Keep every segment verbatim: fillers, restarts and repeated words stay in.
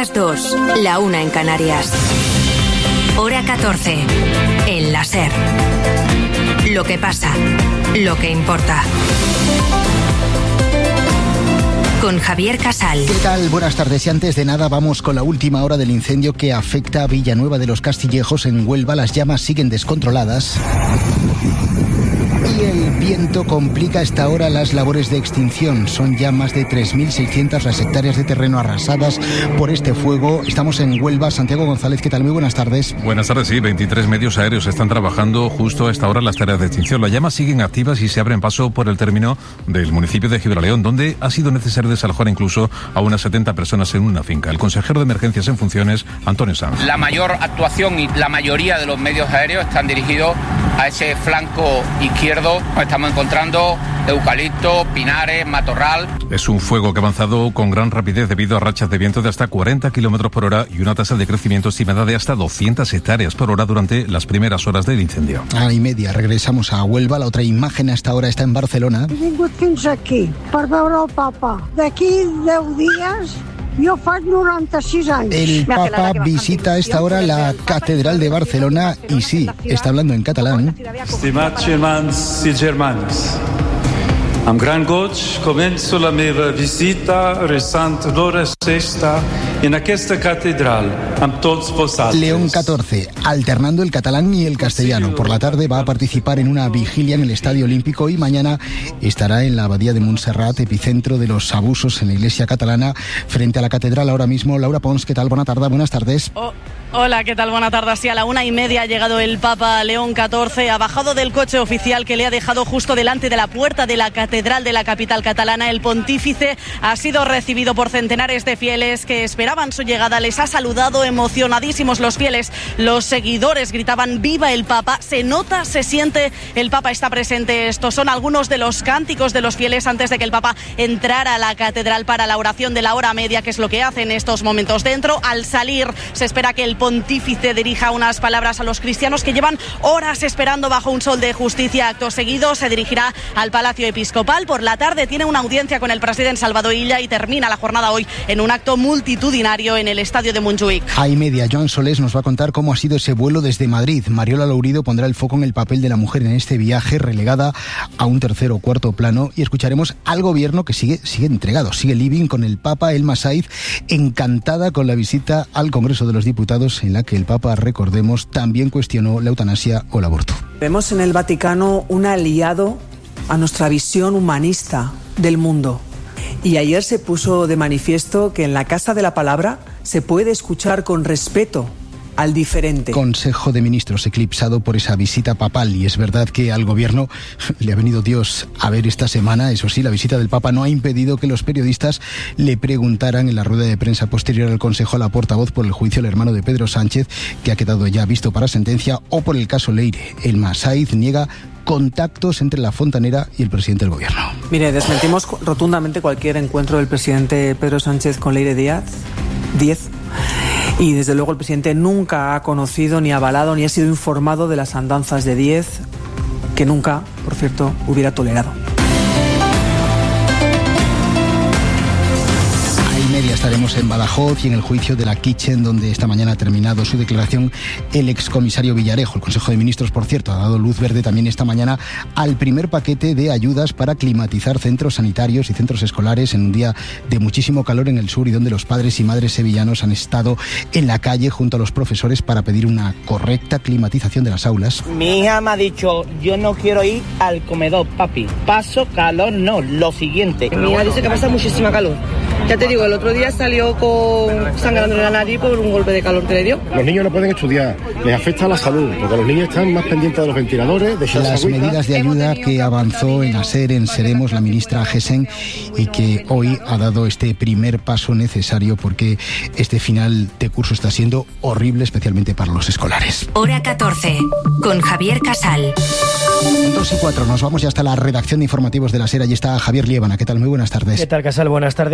las dos, la una en Canarias. Hora catorce, en la SER. Lo que pasa, lo que importa. Con Javier Casal. ¿Qué tal? Buenas tardes. Y antes de nada vamos con la última hora del incendio que afecta a Villanueva de los Castillejos en Huelva. Las llamas siguen descontroladas y el viento complica a esta hora las labores de extinción. Son ya más de tres mil seiscientas las hectáreas de terreno arrasadas por este fuego. Estamos en Huelva. Santiago González, ¿qué tal? Muy buenas tardes. Buenas tardes, sí. veintitrés medios aéreos están trabajando justo a esta hora en las tareas de extinción. Las llamas siguen activas y se abren paso por el término del municipio de Gibraleón, donde ha sido necesario desalojar incluso a unas setenta personas en una finca. El consejero de emergencias en funciones, Antonio Sanz. La mayor actuación y la mayoría de los medios aéreos están dirigidos a ese flanco izquierdo. Estamos encontrando eucalipto, pinares, matorral. Es un fuego que ha avanzado con gran rapidez debido a rachas de viento de hasta cuarenta kilómetros por hora y una tasa de crecimiento estimada de hasta doscientas hectáreas por hora durante las primeras horas del incendio. A y media regresamos a Huelva. La otra imagen hasta ahora está en Barcelona. He vingut fins aquí per veure el papa. D'aquí deu dies jo faig noranta-sis anys. El Papa visita a esta hora la Catedral de Barcelona y sí, está hablando en catalán. Estimats germans i germanes, amb gran goig començo la meva visita resant l'hora sexta en aquesta catedral amb tots vosaltres. León catorce, alternando el catalán y el castellano. Por la tarde va a participar en una vigilia en el Estadio Olímpico y mañana estará en la Abadía de Montserrat, epicentro de los abusos en la Iglesia catalana, frente a la catedral ahora mismo. Laura Pons, ¿qué tal? Buena tarde, buenas tardes. Oh. Hola, ¿qué tal? Buena tarde. Sí, a la una y media ha llegado el Papa León catorce, ha bajado del coche oficial que le ha dejado justo delante de la puerta de la catedral de la capital catalana. El pontífice ha sido recibido por centenares de fieles que esperaban su llegada. Les ha saludado emocionadísimos los fieles. Los seguidores gritaban ¡viva el Papa! Se nota, se siente, el Papa está presente. Estos son algunos de los cánticos de los fieles antes de que el Papa entrara a la catedral para la oración de la hora media, que es lo que hace en estos momentos. Dentro, al salir, se espera que el pontífice dirija unas palabras a los cristianos que llevan horas esperando bajo un sol de justicia. Acto seguido se dirigirá al Palacio Episcopal. Por la tarde tiene una audiencia con el presidente Salvador Illa y termina la jornada hoy en un acto multitudinario en el estadio de Montjuïc. A y media, Joan Solés nos va a contar cómo ha sido ese vuelo desde Madrid. Mariola Lourido pondrá el foco en el papel de la mujer en este viaje, relegada a un tercer o cuarto plano, y escucharemos al gobierno que sigue, sigue entregado, sigue living con el Papa. Elma Saiz, encantada con la visita al Congreso de los Diputados, en la que el Papa, recordemos, también cuestionó la eutanasia o el aborto. Vemos en el Vaticano un aliado a nuestra visión humanista del mundo. Y ayer se puso de manifiesto que en la Casa de la Palabra se puede escuchar con respeto al diferente. Consejo de Ministros eclipsado por esa visita papal, y es verdad que al gobierno le ha venido Dios a ver esta semana. Eso sí, la visita del Papa no ha impedido que los periodistas le preguntaran en la rueda de prensa posterior al Consejo a la portavoz por el juicio al hermano de Pedro Sánchez, que ha quedado ya visto para sentencia, o por el caso Leire. Elma Saiz niega contactos entre la fontanera y el presidente del gobierno. Mire, desmentimos rotundamente cualquier encuentro del presidente Pedro Sánchez con Leire Díaz. Díez. Y desde luego el presidente nunca ha conocido, ni avalado, ni ha sido informado de las andanzas de Díez, que nunca, por cierto, hubiera tolerado. Media estaremos en Badajoz y en el juicio de la Kitchen, donde esta mañana ha terminado su declaración el excomisario Villarejo. El Consejo de Ministros, por cierto, ha dado luz verde también esta mañana al primer paquete de ayudas para climatizar centros sanitarios y centros escolares en un día de muchísimo calor en el sur, y donde los padres y madres sevillanos han estado en la calle junto a los profesores para pedir una correcta climatización de las aulas. Mi hija me ha dicho, yo no quiero ir al comedor, papi. Paso calor, no, lo siguiente. Mi hija dice que pasa muchísima calor. Ya te digo, el otro día salió con sangrando en la nariz por un golpe de calor que le dio. Los niños no pueden estudiar, les afecta a la salud, porque los niños están más pendientes de los ventiladores, de las medidas de ayuda que avanzó en ASER, en Seremos, la ministra Gesen, y que hoy ha dado este primer paso necesario, porque este final de curso está siendo horrible, especialmente para los escolares. Hora catorce, con Javier Casal. Dos y cuatro, nos vamos ya hasta la redacción de informativos de la SER. Allí está Javier Liébana. ¿Qué tal? Muy buenas tardes. ¿Qué tal, Casal? Buenas tardes. Colectivo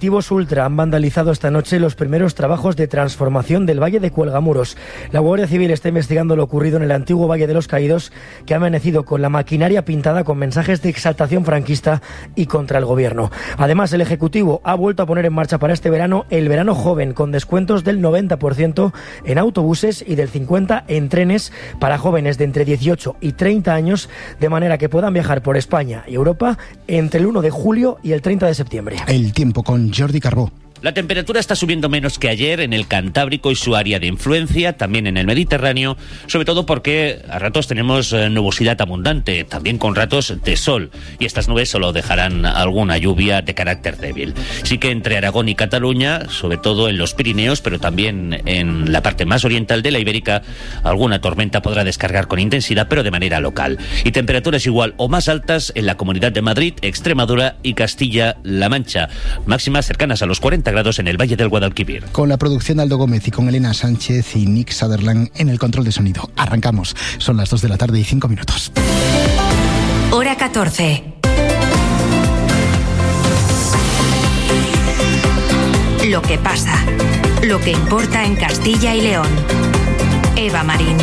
colectivos ultra han vandalizado esta noche los primeros trabajos de transformación del Valle de Cuelgamuros. La Guardia Civil está investigando lo ocurrido en el antiguo Valle de los Caídos, que ha amanecido con la maquinaria pintada con mensajes de exaltación franquista y contra el gobierno. Además, el Ejecutivo ha vuelto a poner en marcha para este verano el verano joven, con descuentos del noventa por ciento en autobuses y del cincuenta por ciento en trenes para jóvenes de entre dieciocho y treinta años, de manera que puedan viajar por España y Europa entre el uno de julio y el treinta de septiembre. El tiempo con Jordi Carbó. La temperatura está subiendo menos que ayer en el Cantábrico y su área de influencia, también en el Mediterráneo, sobre todo porque a ratos tenemos eh, nubosidad abundante, también con ratos de sol, y estas nubes solo dejarán alguna lluvia de carácter débil. Sí que entre Aragón y Cataluña, sobre todo en los Pirineos, pero también en la parte más oriental de la Ibérica, alguna tormenta podrá descargar con intensidad, pero de manera local. Y temperaturas igual o más altas en la Comunidad de Madrid, Extremadura y Castilla-La Mancha, máximas cercanas a los cuarenta grados en el Valle del Guadalquivir. Con la producción de Aldo Gómez y con Elena Sánchez y Nick Sutherland en el control de sonido. Arrancamos. Son las dos de la tarde y cinco minutos. Hora catorce. Lo que pasa. Lo que importa en Castilla y León. Eva Marín.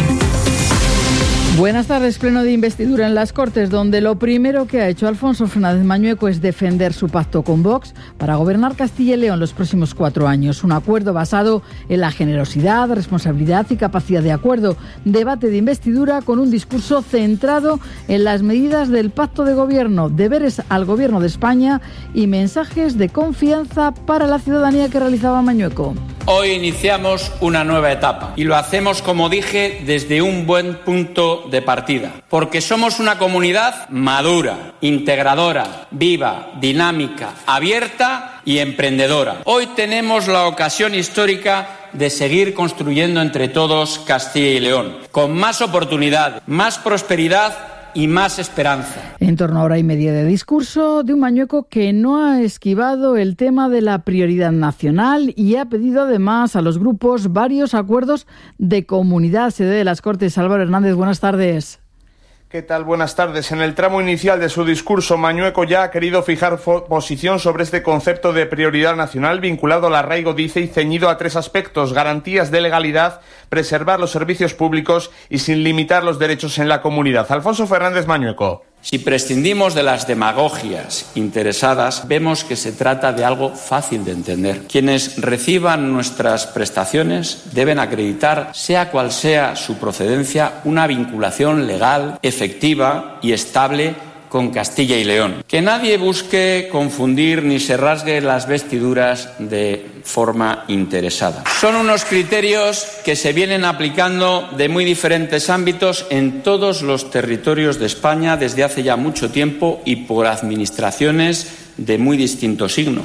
Buenas tardes. Pleno de investidura en las Cortes, donde lo primero que ha hecho Alfonso Fernández Mañueco es defender su pacto con Vox para gobernar Castilla y León los próximos cuatro años. Un acuerdo basado en la generosidad, responsabilidad y capacidad de acuerdo. Debate de investidura con un discurso centrado en las medidas del pacto de gobierno, deberes al gobierno de España y mensajes de confianza para la ciudadanía que realizaba Mañueco. Hoy iniciamos una nueva etapa y lo hacemos, como dije, desde un buen punto de partida, porque somos una comunidad madura, integradora, viva, dinámica, abierta y emprendedora. Hoy tenemos la ocasión histórica de seguir construyendo entre todos Castilla y León, con más oportunidad, más prosperidad y más esperanza. En torno a hora y media de discurso de un Mañueco que no ha esquivado el tema de la prioridad nacional y ha pedido además a los grupos varios acuerdos de comunidad. Sede de las Cortes, Álvaro Hernández, buenas tardes. ¿Qué tal? Buenas tardes. En el tramo inicial de su discurso, Mañueco ya ha querido fijar posición sobre este concepto de prioridad nacional vinculado al arraigo, dice, y ceñido a tres aspectos: garantías de legalidad, preservar los servicios públicos y sin limitar los derechos en la comunidad. Alfonso Fernández Mañueco. Si prescindimos de las demagogias interesadas, vemos que se trata de algo fácil de entender. Quienes reciban nuestras prestaciones deben acreditar, sea cual sea su procedencia, una vinculación legal, efectiva y estable con Castilla y León. Que nadie busque confundir ni se rasgue las vestiduras de forma interesada. Son unos criterios que se vienen aplicando de muy diferentes ámbitos en todos los territorios de España desde hace ya mucho tiempo y por administraciones de muy distinto signo.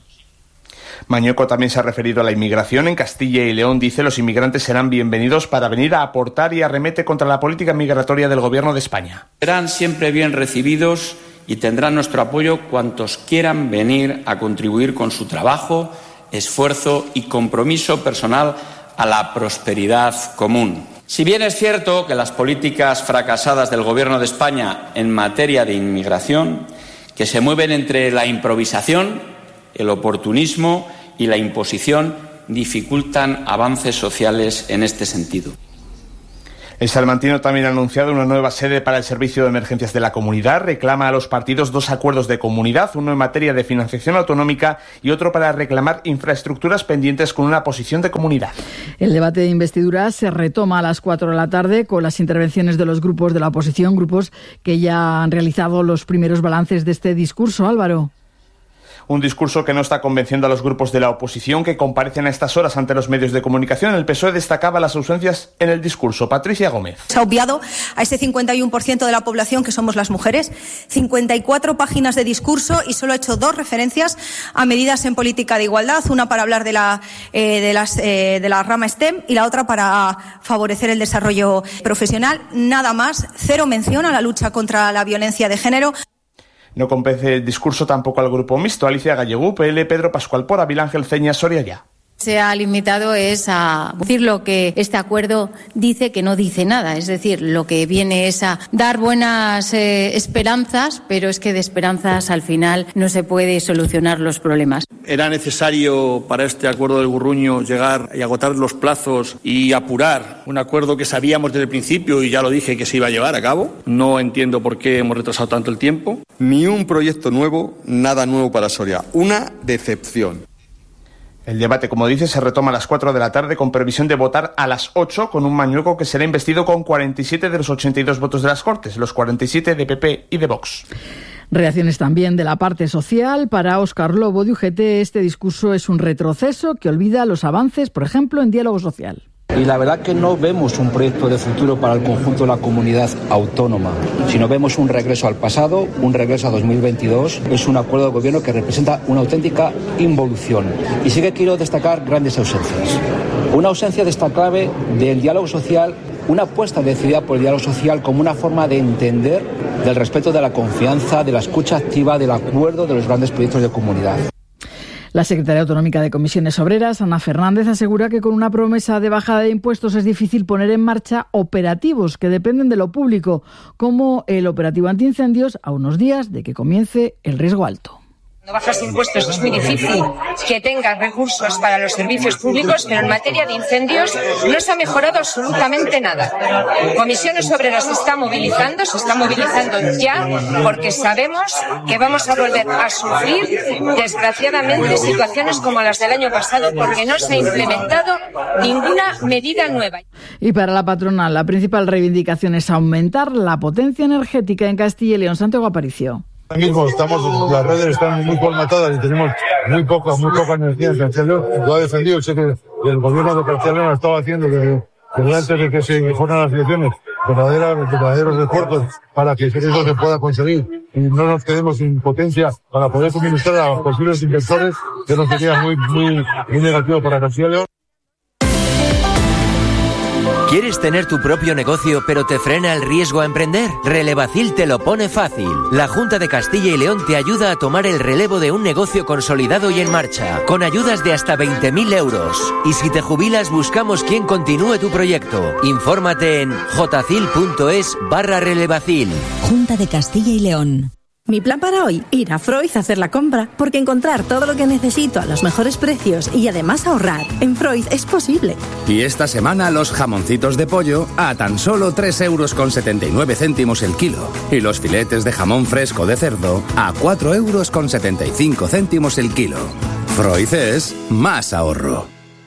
Mañueco también se ha referido a la inmigración. En Castilla y León dice: los inmigrantes serán bienvenidos para venir a aportar, y arremete contra la política migratoria del Gobierno de España. Serán siempre bien recibidos y tendrán nuestro apoyo cuantos quieran venir a contribuir con su trabajo, esfuerzo y compromiso personal a la prosperidad común. Si bien es cierto que las políticas fracasadas del Gobierno de España en materia de inmigración, que se mueven entre la improvisación, el oportunismo y la imposición, dificultan avances sociales en este sentido. El salmantino también ha anunciado una nueva sede para el Servicio de Emergencias de la Comunidad. Reclama a los partidos dos acuerdos de comunidad, uno en materia de financiación autonómica y otro para reclamar infraestructuras pendientes con una posición de comunidad. El debate de investidura se retoma a las cuatro de la tarde con las intervenciones de los grupos de la oposición, grupos que ya han realizado los primeros balances de este discurso. Álvaro. Un discurso que no está convenciendo a los grupos de la oposición que comparecen a estas horas ante los medios de comunicación. El P S O E destacaba las ausencias en el discurso. Patricia Gómez. Se ha obviado a ese cincuenta y uno por ciento de la población que somos las mujeres. cincuenta y cuatro páginas de discurso y solo ha hecho dos referencias a medidas en política de igualdad. Una para hablar de la, eh, de las, eh, de la rama STEM y la otra para favorecer el desarrollo profesional. Nada más. Cero mención a la lucha contra la violencia de género. No convence el discurso tampoco al grupo mixto. Alicia Gallego, P L, Pedro Pascual Pora, Ángel Ceña, Soria ya. Se ha limitado es a decir lo que este acuerdo dice que no dice nada, es decir, lo que viene es a dar buenas eh, esperanzas, pero es que de esperanzas al final no se puede solucionar los problemas. Era necesario para este acuerdo del Burruño llegar y agotar los plazos y apurar un acuerdo que sabíamos desde el principio y ya lo dije que se iba a llevar a cabo. No entiendo por qué hemos retrasado tanto el tiempo. Ni un proyecto nuevo, nada nuevo para Soria. Una decepción. El debate, como dice, se retoma a las cuatro de la tarde con previsión de votar a las ocho con un Mañueco que será investido con cuarenta y siete de los ochenta y dos votos de las Cortes, los cuarenta y siete de P P y de Vox. Reacciones también de la parte social. Para Óscar Lobo de U G T, este discurso es un retroceso que olvida los avances, por ejemplo, en diálogo social. Y la verdad que no vemos un proyecto de futuro para el conjunto de la comunidad autónoma, sino vemos un regreso al pasado, un regreso a dos mil veintidós. Es un acuerdo de gobierno que representa una auténtica involución. Y sí que quiero destacar grandes ausencias. Una ausencia destacable del diálogo social, una apuesta decidida por el diálogo social como una forma de entender del respeto de la confianza, de la escucha activa, del acuerdo de los grandes proyectos de comunidad. La secretaria autonómica de Comisiones Obreras, Ana Fernández, asegura que con una promesa de bajada de impuestos es difícil poner en marcha operativos que dependen de lo público, como el operativo antiincendios, a unos días de que comience el riesgo alto. Cuando bajas impuestos es muy difícil que tengas recursos para los servicios públicos, pero en materia de incendios no se ha mejorado absolutamente nada. Comisiones Obreras se está movilizando, se está movilizando ya, porque sabemos que vamos a volver a sufrir, desgraciadamente, situaciones como las del año pasado, porque no se ha implementado ninguna medida nueva. Y para la patronal, la principal reivindicación es aumentar la potencia energética en Castilla y León. Santiago Aparicio. Ahora mismo estamos, las redes están muy colmatadas y tenemos muy poca, muy poca energía en Castilla y León. Lo ha defendido, sé que el gobierno de Castilla y León ha estado haciendo desde, desde antes de que se mejoran las situaciones, verdaderas, verdaderos esfuerzos para que eso se pueda conseguir y no nos quedemos sin potencia para poder suministrar a los posibles inversores, que no sería muy, muy, muy negativo para Castilla y León. ¿Quieres tener tu propio negocio pero te frena el riesgo a emprender? Relevacil te lo pone fácil. La Junta de Castilla y León te ayuda a tomar el relevo de un negocio consolidado y en marcha, con ayudas de hasta veinte mil euros. Y si te jubilas, buscamos quien continúe tu proyecto. Infórmate en jocil.es barra relevacil. Junta de Castilla y León. Mi plan para hoy, ir a Freud a hacer la compra, porque encontrar todo lo que necesito a los mejores precios y además ahorrar en Freud es posible. Y esta semana los jamoncitos de pollo a tan solo tres euros con setenta y nueve céntimos el kilo. Y los filetes de jamón fresco de cerdo a cuatro euros con setenta y cinco céntimos el kilo. Freud es más ahorro.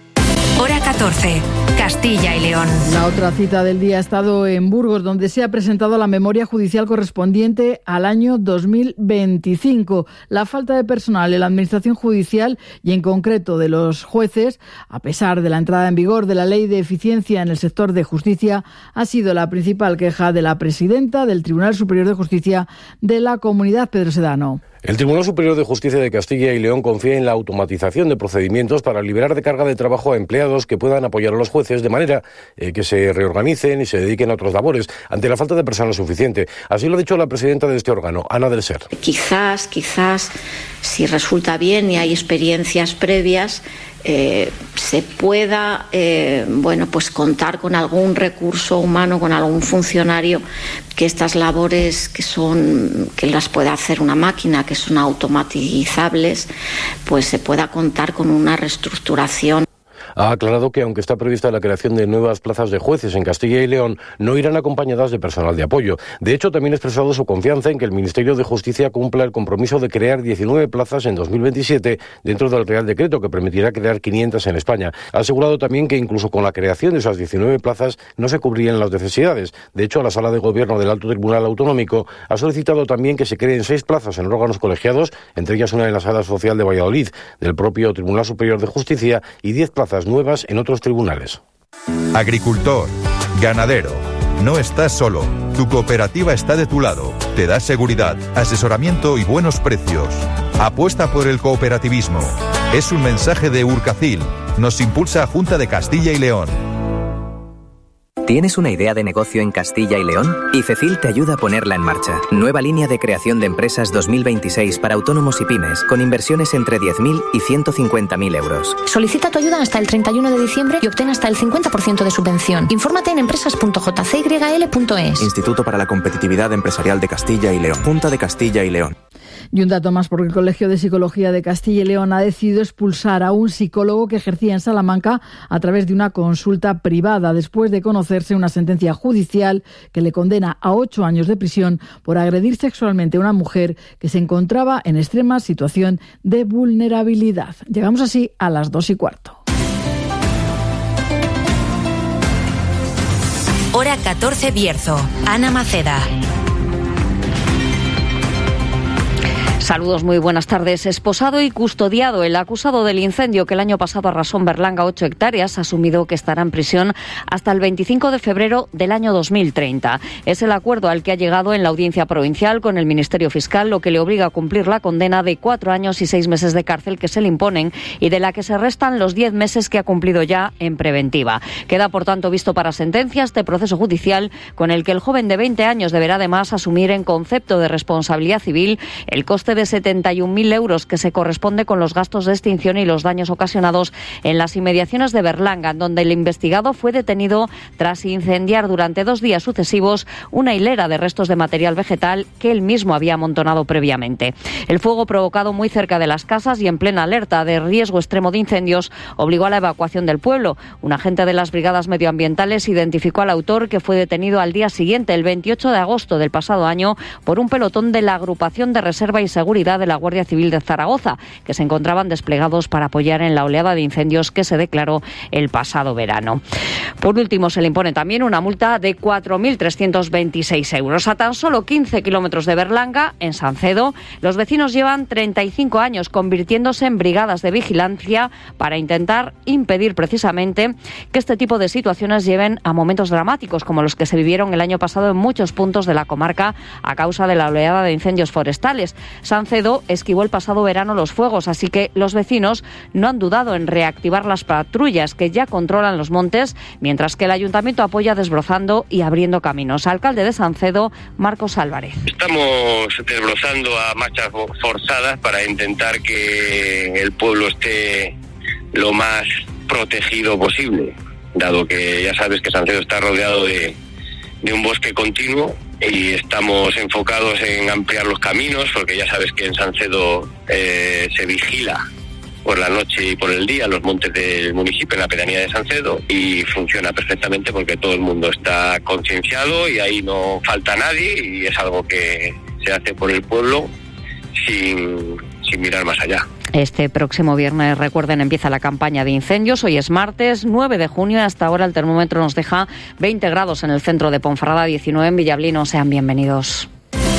Hora catorce, Castilla y León. La otra cita del día ha estado en Burgos, donde se ha presentado la memoria judicial correspondiente al año dos mil veinticinco. La falta de personal en la administración judicial y en concreto de los jueces, a pesar de la entrada en vigor de la Ley de Eficiencia en el sector de justicia, ha sido la principal queja de la presidenta del Tribunal Superior de Justicia de la Comunidad, Pedro Sedano. El Tribunal Superior de Justicia de Castilla y León confía en la automatización de procedimientos para liberar de carga de trabajo a empleados que puedan apoyar a los jueces de manera eh, que se reorganicen y se dediquen a otras labores ante la falta de personal suficiente. Así lo ha dicho la presidenta de este órgano, Ana del Ser. Quizás, quizás, si resulta bien y hay experiencias previas, Eh, se pueda eh, bueno pues contar con algún recurso humano, con algún funcionario que estas labores que son que las pueda hacer una máquina, que son automatizables, pues se pueda contar con una reestructuración. Ha aclarado que, aunque está prevista la creación de nuevas plazas de jueces en Castilla y León, no irán acompañadas de personal de apoyo. De hecho, también ha expresado su confianza en que el Ministerio de Justicia cumpla el compromiso de crear diecinueve plazas en dos mil veintisiete dentro del Real Decreto, que permitirá crear quinientas en España. Ha asegurado también que incluso con la creación de esas diecinueve plazas no se cubrirían las necesidades. De hecho, la Sala de Gobierno del Alto Tribunal Autonómico ha solicitado también que se creen seis plazas en órganos colegiados, entre ellas una en la Sala Social de Valladolid, del propio Tribunal Superior de Justicia, y diez plazas nuevas en otros tribunales. Agricultor, ganadero, no estás solo. Tu cooperativa está de tu lado. Te da seguridad, asesoramiento y buenos precios. Apuesta por el cooperativismo. Es un mensaje de Urcacil. Nos impulsa Junta de Castilla y León. ¿Tienes una idea de negocio en Castilla y León? ICECIL te ayuda a ponerla en marcha. Nueva línea de creación de empresas dos mil veintiséis para autónomos y pymes, con inversiones entre diez mil y ciento cincuenta mil euros. Solicita tu ayuda hasta el treinta y uno de diciembre y obtén hasta el cincuenta por ciento de subvención. Infórmate en empresas punto j c y l punto e s. Instituto para la Competitividad Empresarial de Castilla y León. Junta de Castilla y León. Y un dato más, porque el Colegio de Psicología de Castilla y León ha decidido expulsar a un psicólogo que ejercía en Salamanca a través de una consulta privada, después de conocerse una sentencia judicial que le condena a ocho años de prisión por agredir sexualmente a una mujer que se encontraba en extrema situación de vulnerabilidad. Llegamos así a las dos y cuarto. Hora catorce, Bierzo. Ana Maceda. Saludos, muy buenas tardes. Esposado y custodiado, el acusado del incendio que el año pasado arrasó en Berlanga ocho hectáreas ha asumido que estará en prisión hasta el veinticinco de febrero del año dos mil treinta. Es el acuerdo al que ha llegado en la audiencia provincial con el Ministerio Fiscal, lo que le obliga a cumplir la condena de cuatro años y seis meses de cárcel que se le imponen y de la que se restan los diez meses que ha cumplido ya en preventiva. Queda, por tanto, visto para sentencia este proceso judicial con el que el joven de veinte años deberá además asumir en concepto de responsabilidad civil el coste de setenta y un mil euros que se corresponde con los gastos de extinción y los daños ocasionados en las inmediaciones de Berlanga, donde el investigado fue detenido tras incendiar durante dos días sucesivos una hilera de restos de material vegetal que él mismo había amontonado previamente. El fuego, provocado muy cerca de las casas y en plena alerta de riesgo extremo de incendios, obligó a la evacuación del pueblo. Un agente de las brigadas medioambientales identificó al autor, que fue detenido al día siguiente, el veintiocho de agosto del pasado año, por un pelotón de la Agrupación de Reserva y Seguridad de la Guardia Civil de Zaragoza, que se encontraban desplegados para apoyar en la oleada de incendios que se declaró el pasado verano. Por último, se le impone también una multa de cuatro mil trescientos veintiséis euros. A tan solo quince kilómetros de Berlanga, en Sancedo, los vecinos llevan treinta y cinco años convirtiéndose en brigadas de vigilancia para intentar impedir precisamente que este tipo de situaciones lleven a momentos dramáticos como los que se vivieron el año pasado en muchos puntos de la comarca a causa de la oleada de incendios forestales. Sancedo esquivó el pasado verano los fuegos, así que los vecinos no han dudado en reactivar las patrullas que ya controlan los montes, mientras que el ayuntamiento apoya desbrozando y abriendo caminos. Alcalde de Sancedo, Marcos Álvarez. Estamos desbrozando a marchas forzadas para intentar que el pueblo esté lo más protegido posible, dado que ya sabes que Sancedo está rodeado de, de un bosque continuo. Y estamos enfocados en ampliar los caminos, porque ya sabes que en Sancedo eh, se vigila por la noche y por el día los montes del municipio, en la pedanía de Sancedo, y funciona perfectamente porque todo el mundo está concienciado y ahí no falta nadie, y es algo que se hace por el pueblo sin, sin mirar más allá. Este próximo viernes, recuerden, empieza la campaña de incendios. Hoy es martes nueve de junio. Hasta ahora el termómetro nos deja veinte grados en el centro de Ponferrada, diecinueve en Villablino. Sean bienvenidos.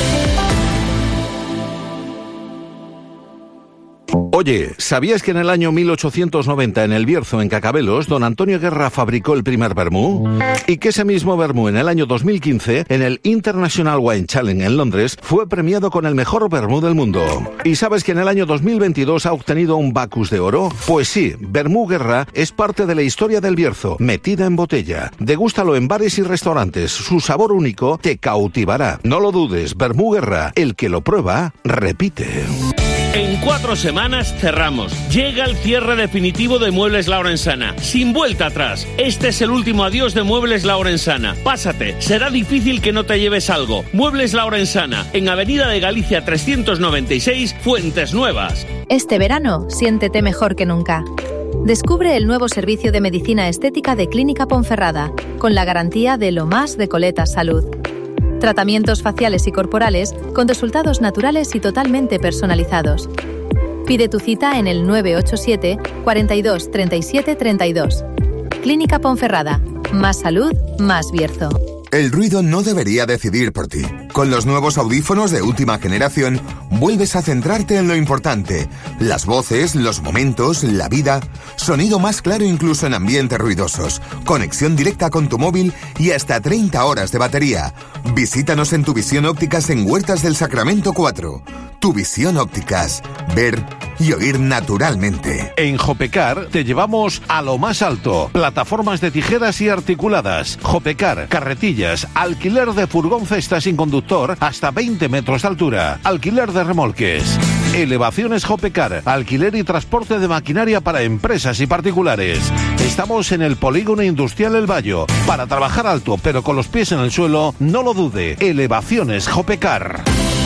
Oye, ¿sabías que en el año mil ochocientos noventa en el Bierzo, en Cacabelos, don Antonio Guerra fabricó el primer vermú? Y que ese mismo vermú en el año dos mil quince, en el International Wine Challenge en Londres, fue premiado con el mejor vermú del mundo. ¿Y sabes que en el año dos mil veintidós ha obtenido un Bacus de oro? Pues sí, Vermú Guerra es parte de la historia del Bierzo, metida en botella. Degústalo en bares y restaurantes, su sabor único te cautivará. No lo dudes, Vermú Guerra, el que lo prueba, repite. En cuatro semanas cerramos. Llega el cierre definitivo de Muebles La Orensana. Sin vuelta atrás. Este es el último adiós de Muebles La Orensana. Pásate. Será difícil que no te lleves algo. Muebles La Orensana. En Avenida de Galicia trescientos noventa y seis, Fuentes Nuevas. Este verano, siéntete mejor que nunca. Descubre el nuevo servicio de medicina estética de Clínica Ponferrada, con la garantía de lo más de Coletas Salud. Tratamientos faciales y corporales con resultados naturales y totalmente personalizados. Pide tu cita en el nueve ocho siete, cuarenta y dos, treinta y siete, treinta y dos. Clínica Ponferrada. Más salud, más Bierzo. El ruido no debería decidir por ti. Con los nuevos audífonos de última generación, vuelves a centrarte en lo importante. Las voces, los momentos, la vida. Sonido más claro incluso en ambientes ruidosos. Conexión directa con tu móvil y hasta treinta horas de batería. Visítanos en Tu Visión Ópticas en Huertas del Sacramento cuatro. Tu Visión Ópticas. Ver y oír naturalmente. En Jopecar te llevamos a lo más alto. Plataformas de tijeras y articuladas. Jopecar, carretillas, alquiler de furgón cesta sin conductor hasta veinte metros de altura. Alquiler de remolques. Elevaciones Jopecar, alquiler y transporte de maquinaria para empresas y particulares. Estamos en el Polígono Industrial El Bayo. Para trabajar alto pero con los pies en el suelo, no lo dude. Elevaciones Jopecar.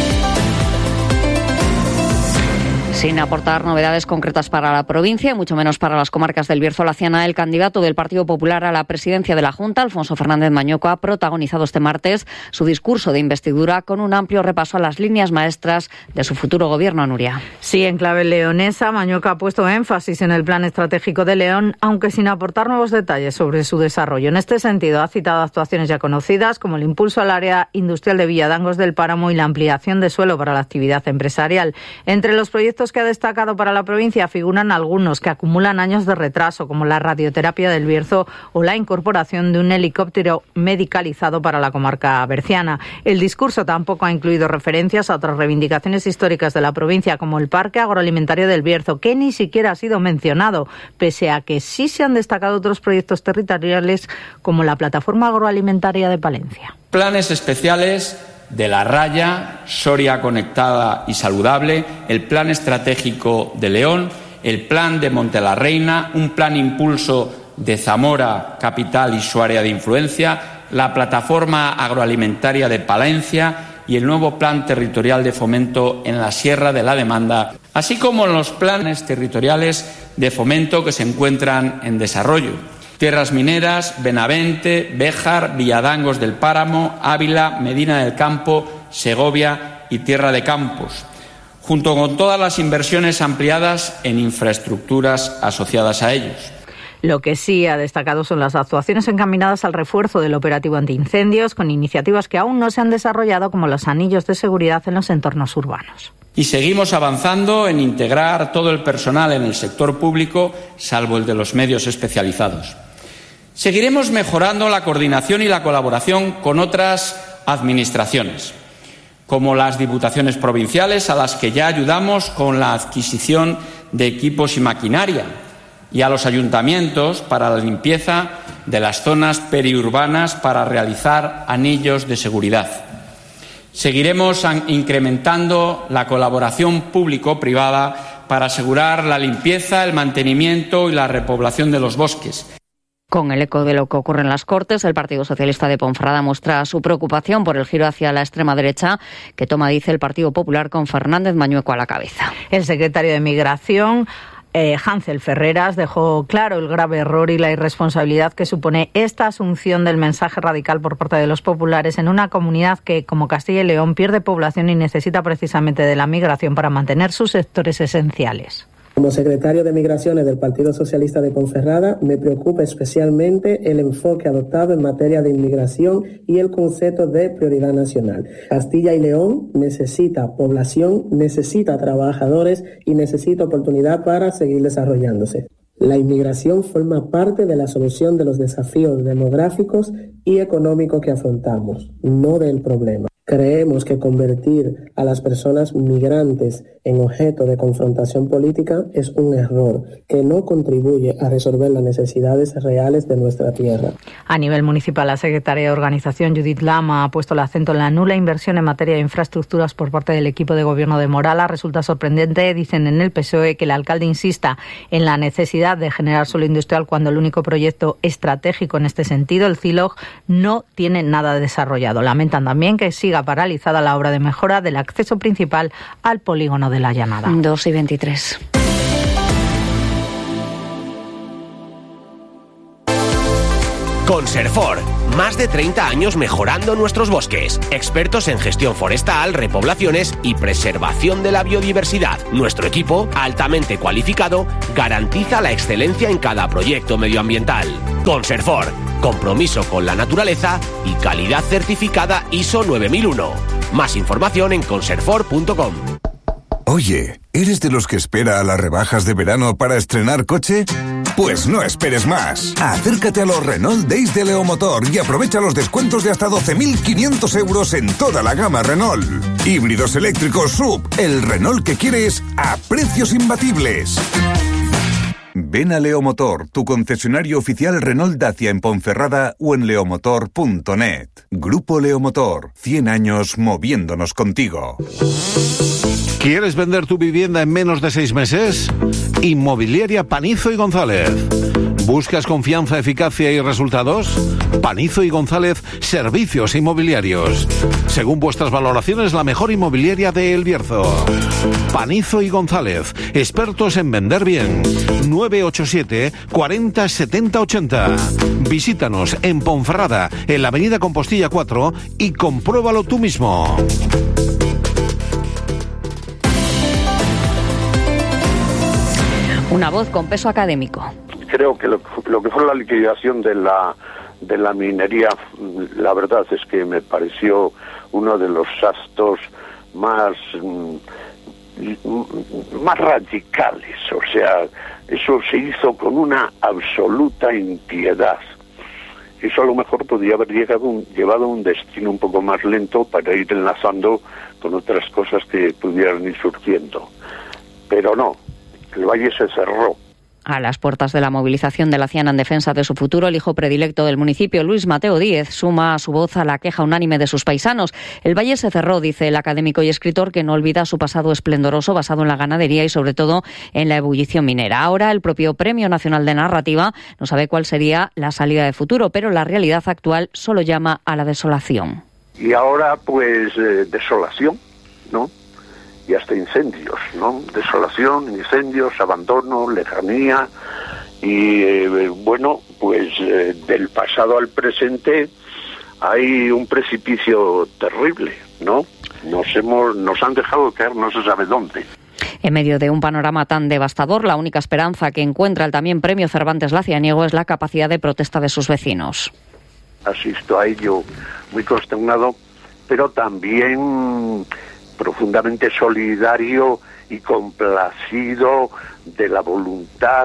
Sin aportar novedades concretas para la provincia, mucho menos para las comarcas del Bierzo-Laciana, el candidato del Partido Popular a la presidencia de la Junta, Alfonso Fernández Mañueco, ha protagonizado este martes su discurso de investidura con un amplio repaso a las líneas maestras de su futuro gobierno, Nuria. Sí, en clave leonesa, Mañueco ha puesto énfasis en el plan estratégico de León, aunque sin aportar nuevos detalles sobre su desarrollo. En este sentido, ha citado actuaciones ya conocidas, como el impulso al área industrial de Villadangos del Páramo y la ampliación de suelo para la actividad empresarial. Entre los proyectos que ha destacado para la provincia figuran algunos que acumulan años de retraso, como la radioterapia del Bierzo o la incorporación de un helicóptero medicalizado para la comarca berciana. El discurso tampoco ha incluido referencias a otras reivindicaciones históricas de la provincia, como el Parque Agroalimentario del Bierzo, que ni siquiera ha sido mencionado, pese a que sí se han destacado otros proyectos territoriales, como la Plataforma Agroalimentaria de Palencia. Planes especiales de La Raya, Soria Conectada y Saludable, el Plan Estratégico de León, el Plan de Montelarreina, un Plan Impulso de Zamora, capital y su área de influencia, la Plataforma Agroalimentaria de Palencia y el nuevo Plan Territorial de Fomento en la Sierra de la Demanda, así como los planes territoriales de fomento que se encuentran en desarrollo. Tierras Mineras, Benavente, Béjar, Villadangos del Páramo, Ávila, Medina del Campo, Segovia y Tierra de Campos, junto con todas las inversiones ampliadas en infraestructuras asociadas a ellos. Lo que sí ha destacado son las actuaciones encaminadas al refuerzo del operativo antiincendios, con iniciativas que aún no se han desarrollado, como los anillos de seguridad en los entornos urbanos. Y seguimos avanzando en integrar todo el personal en el sector público, salvo el de los medios especializados. Seguiremos mejorando la coordinación y la colaboración con otras administraciones, como las diputaciones provinciales, a las que ya ayudamos con la adquisición de equipos y maquinaria, y a los ayuntamientos para la limpieza de las zonas periurbanas para realizar anillos de seguridad. Seguiremos incrementando la colaboración público-privada para asegurar la limpieza, el mantenimiento y la repoblación de los bosques. Con el eco de lo que ocurre en las Cortes, el Partido Socialista de Ponferrada muestra su preocupación por el giro hacia la extrema derecha que toma, dice, el Partido Popular con Fernández Mañueco a la cabeza. El secretario de Migración, Eh, Hansel Ferreras, dejó claro el grave error y la irresponsabilidad que supone esta asunción del mensaje radical por parte de los populares en una comunidad que, como Castilla y León, pierde población y necesita precisamente de la migración para mantener sus sectores esenciales. Como secretario de Migraciones del Partido Socialista de Ponferrada, me preocupa especialmente el enfoque adoptado en materia de inmigración y el concepto de prioridad nacional. Castilla y León necesita población, necesita trabajadores y necesita oportunidad para seguir desarrollándose. La inmigración forma parte de la solución de los desafíos demográficos y económicos que afrontamos, no del problema. Creemos que convertir a las personas migrantes en objeto de confrontación política es un error que no contribuye a resolver las necesidades reales de nuestra tierra. A nivel municipal, la secretaria de Organización, Judith Lama, ha puesto el acento en la nula inversión en materia de infraestructuras por parte del equipo de gobierno de Morala. Resulta sorprendente, dicen en el P S O E, que el alcalde insista en la necesidad de generar suelo industrial cuando el único proyecto estratégico en este sentido, el C I L O G, no tiene nada desarrollado. Lamentan también que siga paralizada la obra de mejora del acceso principal al polígono de la Llanada. dos y veintitrés. Conserfor, más de treinta años mejorando nuestros bosques. Expertos en gestión forestal, repoblaciones y preservación de la biodiversidad. Nuestro equipo, altamente cualificado, garantiza la excelencia en cada proyecto medioambiental. Conserfor, compromiso con la naturaleza y calidad certificada I S O nueve mil uno. Más información en conserfor punto com. Oye, ¿eres de los que espera a las rebajas de verano para estrenar coche? Pues no esperes más. Acércate a los Renault Days de Leomotor y aprovecha los descuentos de hasta doce mil quinientos euros en toda la gama Renault. Híbridos eléctricos S U V, el Renault que quieres a precios imbatibles. Ven a Leomotor, tu concesionario oficial Renault Dacia en Ponferrada o en leomotor punto net. Grupo Leomotor, cien años moviéndonos contigo. ¿Quieres vender tu vivienda en menos de seis meses? Inmobiliaria Panizo y González. ¿Buscas confianza, eficacia y resultados? Panizo y González, servicios inmobiliarios. Según vuestras valoraciones, la mejor inmobiliaria de El Bierzo. Panizo y González, expertos en vender bien. nueve ocho siete, cuarenta, setenta, ochenta. Visítanos en Ponferrada, en la avenida Compostilla cuatro, y compruébalo tú mismo. Una voz con peso académico. Creo que lo, lo que fue la liquidación de la de la minería, la verdad es que me pareció uno de los actos más más radicales. O sea, eso se hizo con una absoluta impiedad. Eso a lo mejor podría haber llegado un, llevado a un destino un poco más lento para ir enlazando con otras cosas que pudieran ir surgiendo. Pero no, el valle se cerró. A las puertas de la movilización de la Ciana en defensa de su futuro, el hijo predilecto del municipio, Luis Mateo Díez, suma su voz a la queja unánime de sus paisanos. El valle se cerró, dice el académico y escritor, que no olvida su pasado esplendoroso basado en la ganadería y sobre todo en la ebullición minera. Ahora el propio Premio Nacional de Narrativa no sabe cuál sería la salida de futuro, pero la realidad actual solo llama a la desolación. Y ahora pues eh, desolación, ¿no? Y hasta incendios, ¿no? Desolación, incendios, abandono, lejanía y eh, bueno, pues eh, del pasado al presente hay un precipicio terrible, ¿no? Nos hemos, nos han dejado caer no se sabe dónde. En medio de un panorama tan devastador, la única esperanza que encuentra el también Premio Cervantes Lacianiego es la capacidad de protesta de sus vecinos. Asisto a ello muy consternado, pero también profundamente solidario y complacido de la voluntad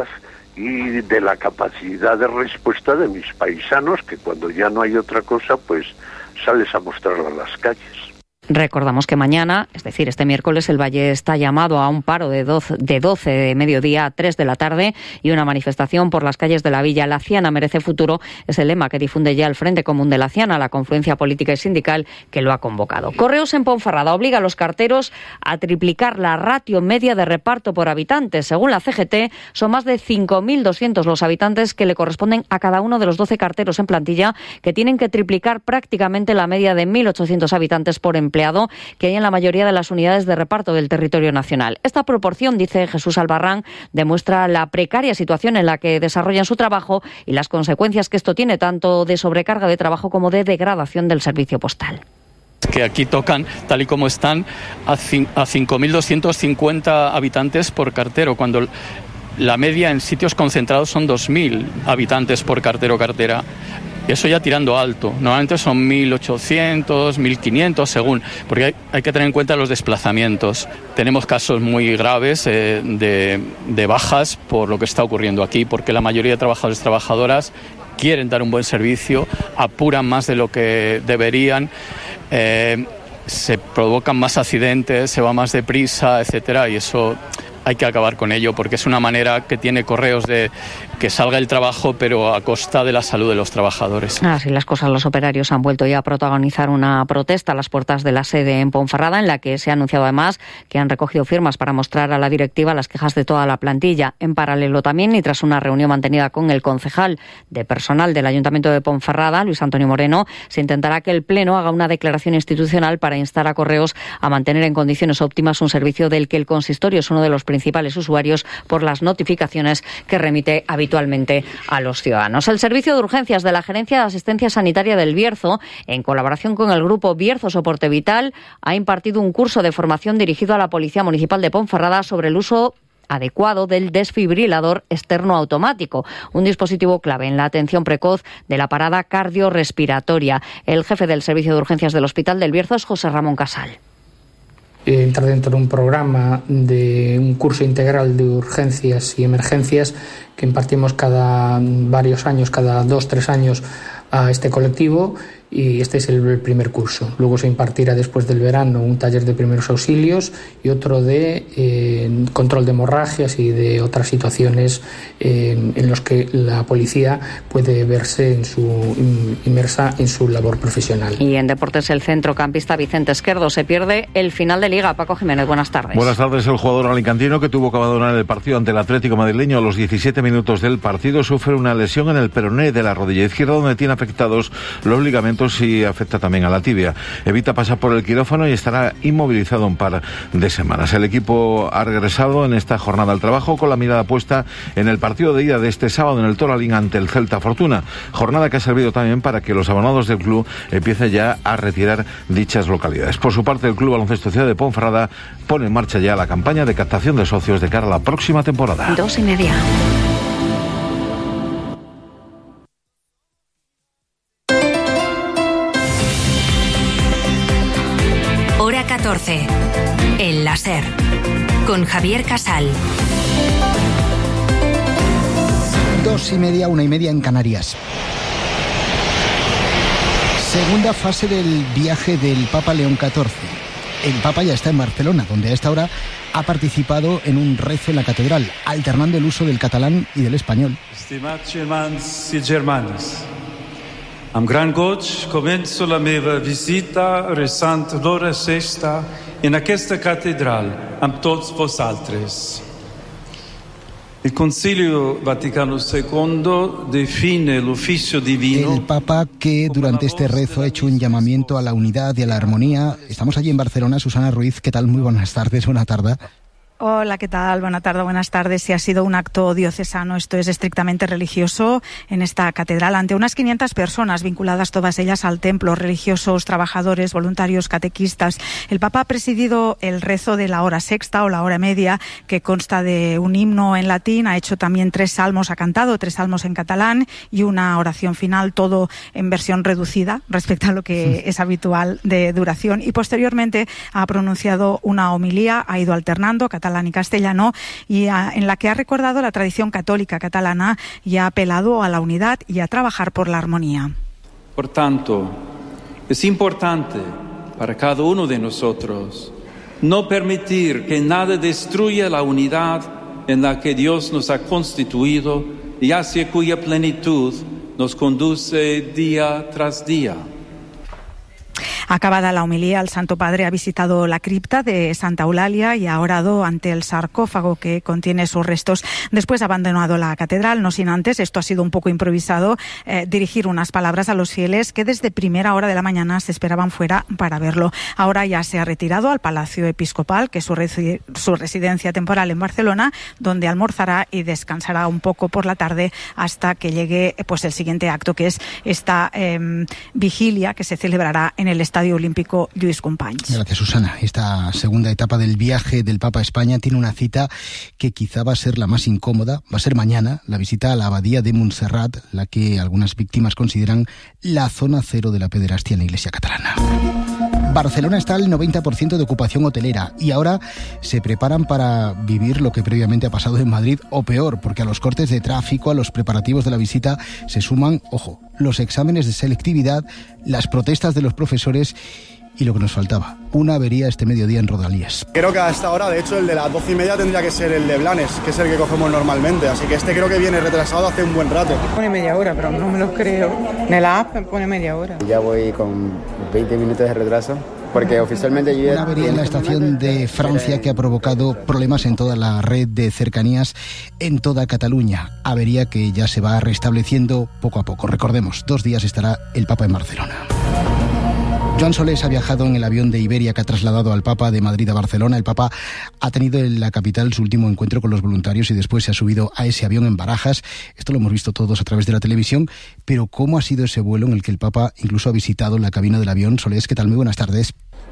y de la capacidad de respuesta de mis paisanos, que cuando ya no hay otra cosa, pues sales a mostrarla a las calles. Recordamos que mañana, es decir, este miércoles, el Valle está llamado a un paro de doce de, doce de mediodía a tres de la tarde y una manifestación por las calles de la villa. La Ciana merece futuro es el lema que difunde ya el Frente Común de la Ciana, la confluencia política y sindical que lo ha convocado. Correos en Ponferrada obliga a los carteros a triplicar la ratio media de reparto por habitantes. Según la C G T, son más de cinco mil doscientos los habitantes que le corresponden a cada uno de los doce carteros en plantilla, que tienen que triplicar prácticamente la media de mil ochocientos habitantes por empleado que hay en la mayoría de las unidades de reparto del territorio nacional. Esta proporción, dice Jesús Albarrán, demuestra la precaria situación en la que desarrollan su trabajo y las consecuencias que esto tiene tanto de sobrecarga de trabajo como de degradación del servicio postal. Que aquí tocan, tal y como están, a cinco mil doscientos cincuenta habitantes por cartero, cuando la media en sitios concentrados son dos mil habitantes por cartero o cartera. Eso ya tirando alto. Normalmente son mil ochocientos, mil quinientos, según, porque hay, hay que tener en cuenta los desplazamientos. Tenemos casos muy graves eh, de, de bajas por lo que está ocurriendo aquí, porque la mayoría de trabajadores y trabajadoras quieren dar un buen servicio, apuran más de lo que deberían, eh, se provocan más accidentes, se va más deprisa, etcétera, y eso hay que acabar con ello, porque es una manera que tiene Correos de que salga el trabajo, pero a costa de la salud de los trabajadores. Así las cosas, los operarios han vuelto ya a protagonizar una protesta a las puertas de la sede en Ponferrada, en la que se ha anunciado además que han recogido firmas para mostrar a la directiva las quejas de toda la plantilla. En paralelo también, y tras una reunión mantenida con el concejal de personal del Ayuntamiento de Ponferrada, Luis Antonio Moreno, se intentará que el Pleno haga una declaración institucional para instar a Correos a mantener en condiciones óptimas un servicio del que el consistorio es uno de los principales usuarios por las notificaciones que remite habitualmente habitualmente a los ciudadanos. El Servicio de Urgencias de la Gerencia de Asistencia Sanitaria del Bierzo, en colaboración con el grupo Bierzo Soporte Vital, ha impartido un curso de formación dirigido a la Policía Municipal de Ponferrada sobre el uso adecuado del desfibrilador externo automático, un dispositivo clave en la atención precoz de la parada cardiorrespiratoria. El jefe del Servicio de Urgencias del Hospital del Bierzo es José Ramón Casal. eh, entra dentro de un programa de un curso integral de urgencias y emergencias que impartimos cada varios años, cada dos, tres años a este colectivo, y este es el primer curso. Luego se impartirá después del verano un taller de primeros auxilios y otro de eh, control de hemorragias y de otras situaciones eh, en los que la policía puede verse en su, inmersa en su labor profesional. Y en deportes, el centrocampista Vicente Esquerdo se pierde el final de Liga. Paco Jiménez, buenas tardes. Buenas tardes. El jugador alicantino, que tuvo que abandonar el partido ante el Atlético madrileño a los diecisiete minutos del partido, sufre una lesión en el peroné de la rodilla izquierda, donde tiene afectados los ligamentos y afecta también a la tibia. Evita pasar por el quirófano y estará inmovilizado un par de semanas. El equipo ha regresado en esta jornada al trabajo con la mirada puesta en el partido de ida de este sábado en el Toralín ante el Celta Fortuna. Jornada que ha servido también para que los abonados del club empiecen ya a retirar dichas localidades. Por su parte, el Club Baloncesto Ciudad de Ponferrada pone en marcha ya la campaña de captación de socios de cara a la próxima temporada. Dos y media. Hora catorce. El láser. Con Javier Casal. Dos y media, una y media en Canarias. Segunda fase del viaje del Papa León catorce. El Papa ya está en Barcelona, donde a esta hora ha participado en un rezo en la catedral, alternando el uso del catalán y del español. Estimats germans i germanes, amb gran goig començo la meva visita resant l'hora sexta en aquesta catedral amb tots vosaltres. El Concilio Vaticano segundo define el oficio divino. El Papa, que durante este rezo ha hecho un llamamiento a la unidad y a la armonía. Estamos allí en Barcelona. Susana Ruiz, ¿qué tal? Muy buenas tardes, buena tarde. Hola, ¿qué tal? Buenas tardes, buenas tardes. Si ha sido un acto diocesano, esto es estrictamente religioso en esta catedral, ante unas quinientas personas vinculadas todas ellas al templo, religiosos, trabajadores, voluntarios, catequistas. El Papa ha presidido el rezo de la hora sexta o la hora media, que consta de un himno en latín, ha hecho también tres salmos, ha cantado tres salmos en catalán y una oración final, todo en versión reducida respecto a lo que es habitual de duración, y posteriormente ha pronunciado una homilía, ha ido alternando catalán y castellano, y a, en la que ha recordado la tradición católica catalana y ha apelado a la unidad y a trabajar por la armonía. Por tanto, es importante para cada uno de nosotros no permitir que nada destruya la unidad en la que Dios nos ha constituido y hacia cuya plenitud nos conduce día tras día. Acabada la homilía, el Santo Padre ha visitado la cripta de Santa Eulalia y ha orado ante el sarcófago que contiene sus restos. Después ha abandonado la catedral, no sin antes, esto ha sido un poco improvisado, eh, dirigir unas palabras a los fieles que desde primera hora de la mañana se esperaban fuera para verlo. Ahora ya se ha retirado al Palacio Episcopal, que es su, resi- su residencia temporal en Barcelona, donde almorzará y descansará un poco por la tarde hasta que llegue pues el siguiente acto, que es esta eh, vigilia que se celebrará en el Estadio Olímpico Lluís Companys. Gracias, Susana. Esta segunda etapa del viaje del Papa a España tiene una cita que quizá va a ser la más incómoda. Va a ser mañana, la visita a la abadía de Montserrat, la que algunas víctimas consideran la zona cero de la pederastia en la Iglesia catalana. Barcelona está al noventa por ciento de ocupación hotelera y ahora se preparan para vivir lo que previamente ha pasado en Madrid, o peor, porque a los cortes de tráfico, a los preparativos de la visita se suman, ojo, los exámenes de selectividad, las protestas de los profesores y lo que nos faltaba, una avería este mediodía en Rodalías. Creo que hasta ahora, de hecho, el de las doce y media tendría que ser el de Blanes, que es el que cogemos normalmente, así que este creo que viene retrasado hace un buen rato. Pone media hora, pero no me lo creo. En la app pone media hora. Ya voy con veinte minutos de retraso, porque oficialmente yo... Una avería en la estación de Francia que ha provocado problemas en toda la red de cercanías en toda Cataluña. Avería que ya se va restableciendo poco a poco. Recordemos, dos días estará el Papa en Barcelona. Joan Solés ha viajado en el avión de Iberia que ha trasladado al Papa de Madrid a Barcelona. El Papa ha tenido en la capital su último encuentro con los voluntarios y después se ha subido a ese avión en Barajas. Esto lo hemos visto todos a través de la televisión. Pero ¿cómo ha sido ese vuelo en el que el Papa incluso ha visitado la cabina del avión? Solés, ¿qué tal? Muy buenas tardes.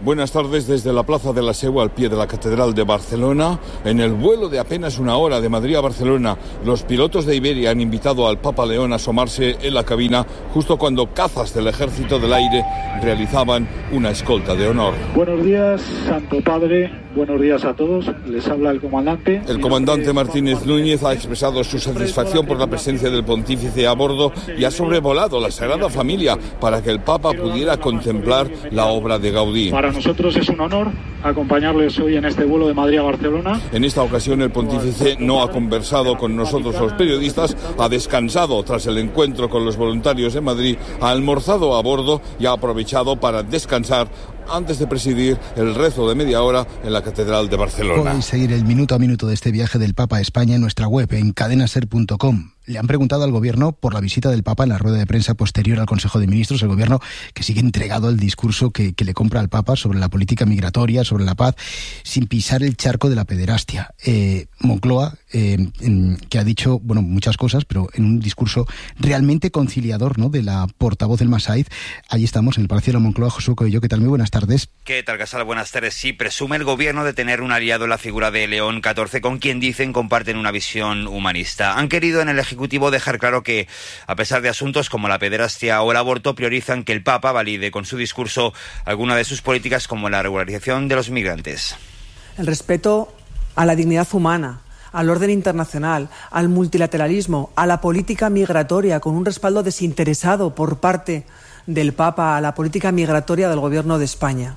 Buenas tardes desde la Plaza de la Seu al pie de la Catedral de Barcelona. En el vuelo de apenas una hora de Madrid a Barcelona, los pilotos de Iberia han invitado al Papa León a asomarse en la cabina justo cuando cazas del Ejército del Aire realizaban una escolta de honor. Buenos días, Santo Padre. Buenos días a todos. Les habla el comandante. El comandante Martínez Núñez ha expresado su satisfacción por la presencia del pontífice a bordo y ha sobrevolado la Sagrada Familia para que el Papa pudiera contemplar la obra de Gaudí. Para nosotros es un honor acompañarles hoy en este vuelo de Madrid a Barcelona. En esta ocasión el pontífice no ha conversado con nosotros los periodistas, ha descansado tras el encuentro con los voluntarios en Madrid, ha almorzado a bordo y ha aprovechado para descansar antes de presidir el rezo de media hora en la Catedral de Barcelona. Podéis seguir el minuto a minuto de este viaje del Papa a España en nuestra web, en cadena ser punto com. Le han preguntado al Gobierno por la visita del Papa en la rueda de prensa posterior al Consejo de Ministros, el Gobierno que sigue entregado al discurso que, que le compra al Papa sobre la política migratoria, sobre la paz, sin pisar el charco de la pederastia. Eh, Moncloa, eh, en, que ha dicho bueno muchas cosas, pero en un discurso realmente conciliador, ¿no?, de la portavoz del Masaiz. Allí estamos, en el Palacio de la Moncloa. Josué Coello, ¿qué tal? Muy buenas tardes. ¿Qué tal, Casal? Buenas tardes. Sí, presume el Gobierno de tener un aliado en la figura de León catorce, con quien dicen comparten una visión humanista. Han querido en el Ejecutivo dejar claro que, a pesar de asuntos como la pederastia o el aborto, priorizan que el Papa valide con su discurso alguna de sus políticas, como la regularización de los migrantes. El respeto a la dignidad humana, al orden internacional, al multilateralismo, a la política migratoria, con un respaldo desinteresado por parte del Papa a la política migratoria del Gobierno de España.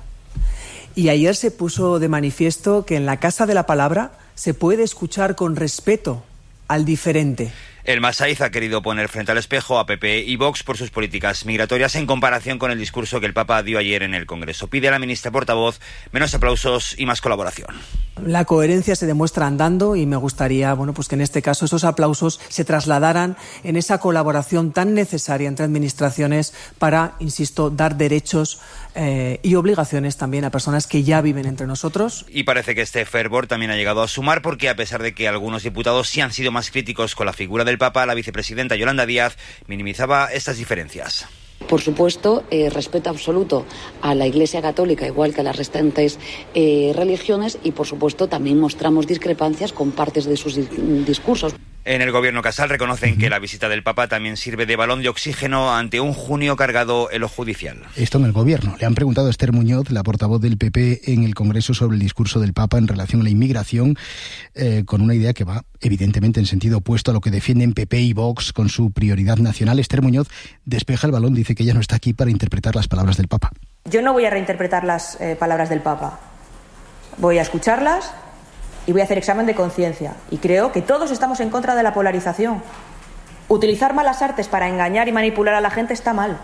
Y ayer se puso de manifiesto que en la Casa de la Palabra se puede escuchar con respeto al diferente. El Masaiz ha querido poner frente al espejo a P P y Vox por sus políticas migratorias en comparación con el discurso que el Papa dio ayer en el Congreso. Pide a la ministra portavoz menos aplausos y más colaboración. La coherencia se demuestra andando y me gustaría, bueno, pues que en este caso esos aplausos se trasladaran en esa colaboración tan necesaria entre administraciones para, insisto, dar derechos eh, y obligaciones también a personas que ya viven entre nosotros. Y parece que este fervor también ha llegado a sumar, porque a pesar de que algunos diputados sí han sido más críticos con la figura del Papa, la vicepresidenta Yolanda Díaz minimizaba estas diferencias. Por supuesto, eh, respeto absoluto a la Iglesia Católica, igual que a las restantes eh, religiones, y por supuesto también mostramos discrepancias con partes de sus discursos. En el Gobierno Casal reconocen que la visita del Papa también sirve de balón de oxígeno ante un junio cargado en lo judicial. Esto en el Gobierno. Le han preguntado a Esther Muñoz, la portavoz del P P en el Congreso, sobre el discurso del Papa en relación a la inmigración, eh, con una idea que va evidentemente en sentido opuesto a lo que defienden P P y Vox con su prioridad nacional. Esther Muñoz despeja el balón, dice que ella no está aquí para interpretar las palabras del Papa. Yo no voy a reinterpretar las eh, palabras del Papa. Voy a escucharlas y voy a hacer examen de conciencia. Y creo que todos estamos en contra de la polarización. Utilizar malas artes para engañar y manipular a la gente está mal.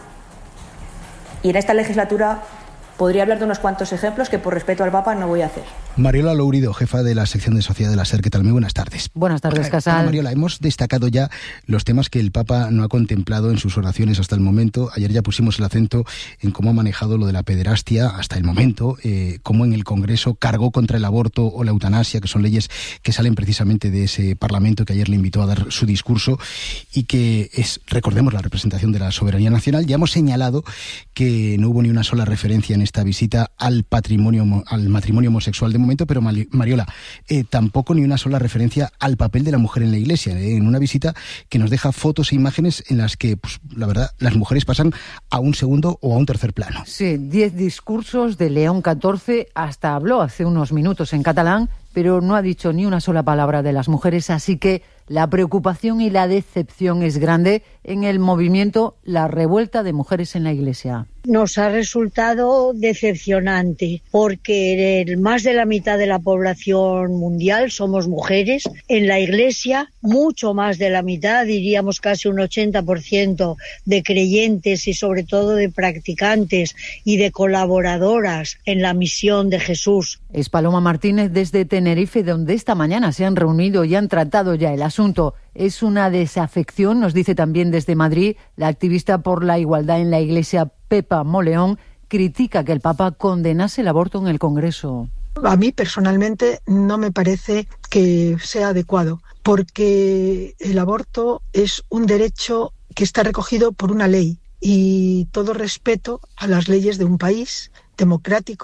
Y en esta legislatura podría hablar de unos cuantos ejemplos que por respeto al Papa no voy a hacer. Mariola Lourido, jefa de la sección de Sociedad de la SER. ¿Qué tal? Muy buenas tardes. Buenas tardes, Casal. Bueno, Mariola, hemos destacado ya los temas que el Papa no ha contemplado en sus oraciones hasta el momento. Ayer ya pusimos el acento en cómo ha manejado lo de la pederastia hasta el momento, eh, cómo en el Congreso cargó contra el aborto o la eutanasia, que son leyes que salen precisamente de ese Parlamento que ayer le invitó a dar su discurso y que es, recordemos, la representación de la soberanía nacional. Ya hemos señalado que no hubo ni una sola referencia en esta visita al patrimonio, al matrimonio homosexual de momento, pero Mariola, eh, tampoco ni una sola referencia al papel de la mujer en la Iglesia, eh, en una visita que nos deja fotos e imágenes en las que, pues, la verdad, las mujeres pasan a un segundo o a un tercer plano. Sí, diez discursos de León catorce, hasta habló hace unos minutos en catalán, pero no ha dicho ni una sola palabra de las mujeres, así que la preocupación y la decepción es grande en el movimiento La Revuelta de Mujeres en la Iglesia. Nos ha resultado decepcionante porque el, más de la mitad de la población mundial somos mujeres. En la Iglesia, mucho más de la mitad, diríamos casi un ochenta por ciento de creyentes y sobre todo de practicantes y de colaboradoras en la misión de Jesús. Es Paloma Martínez desde Tenerife, donde esta mañana se han reunido y han tratado ya el asunto. Es una desafección, nos dice también desde Madrid la activista por la igualdad en la Iglesia, Pepa Moleón, critica que el Papa condenase el aborto en el Congreso. A mí personalmente no me parece que sea adecuado, porque el aborto es un derecho que está recogido por una ley y todo respeto a las leyes de un país democrático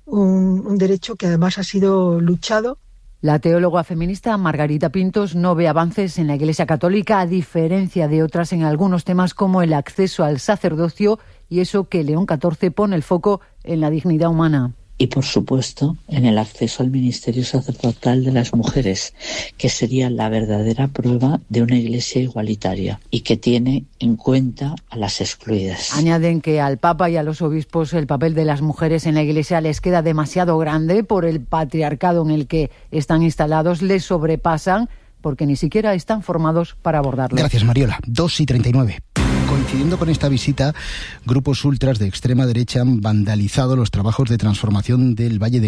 un, un derecho que además ha sido luchado. La teóloga feminista Margarita Pintos no ve avances en la Iglesia Católica, a diferencia de otras en algunos temas como el acceso al sacerdocio, y eso que León catorce pone el foco en la dignidad humana. Y, por supuesto, en el acceso al ministerio sacerdotal de las mujeres, que sería la verdadera prueba de una iglesia igualitaria y que tiene en cuenta a las excluidas. Añaden que al Papa y a los obispos el papel de las mujeres en la iglesia les queda demasiado grande por el patriarcado en el que están instalados, les sobrepasan porque ni siquiera están formados para abordarlo. Gracias, Mariola. dos y treinta y nueve. Coincidiendo con esta visita, grupos ultras de extrema derecha han vandalizado los trabajos de transformación del Valle de